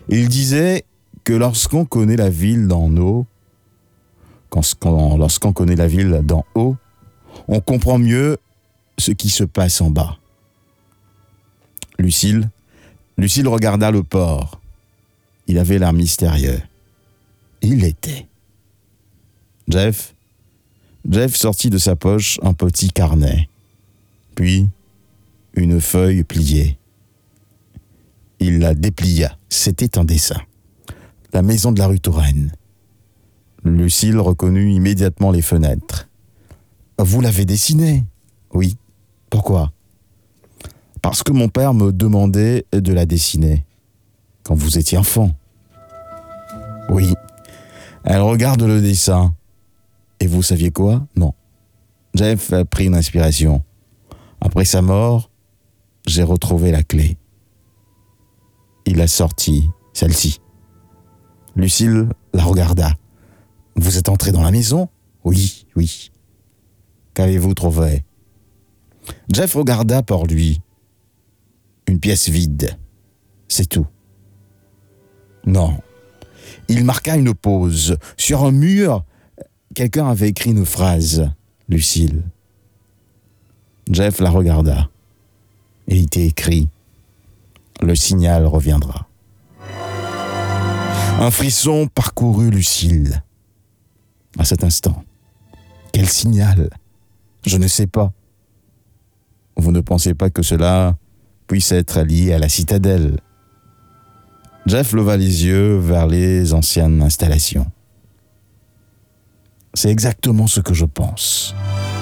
Il disait que lorsqu'on connaît la ville d'en haut, lorsqu'on connaît la ville d'en haut, on comprend mieux ce qui se passe en bas. Lucille regarda le port. Il avait l'air mystérieux. Il l'était. Jeff sortit de sa poche un petit carnet, puis une feuille pliée. Il la déplia. C'était un dessin. La maison de la rue Touraine. Lucille reconnut immédiatement les fenêtres. « Vous l'avez dessinée ?»« Oui. Pourquoi ?»« Parce que mon père me demandait de la dessiner. Quand vous étiez enfant. »« Oui. » Elle regarde le dessin. « Et vous saviez quoi ?»« Non. » Jeff a pris une inspiration. « Après sa mort, j'ai retrouvé la clé. » Il a sorti celle-ci. Lucille la regarda. « Vous êtes entré dans la maison ?»« Oui. » « Qu'avez-vous trouvé ?» Jeff regarda pour lui. Une pièce vide. C'est tout. Non. Il marqua une pause. Sur un mur, quelqu'un avait écrit une phrase. Lucille. Jeff la regarda. Et il était écrit « Le signal reviendra ». Un frisson parcourut Lucille. À cet instant. Quel signal ? Je ne sais pas. Vous ne pensez pas que cela puisse être lié à la citadelle ? Jeff leva les yeux vers les anciennes installations. C'est exactement ce que je pense.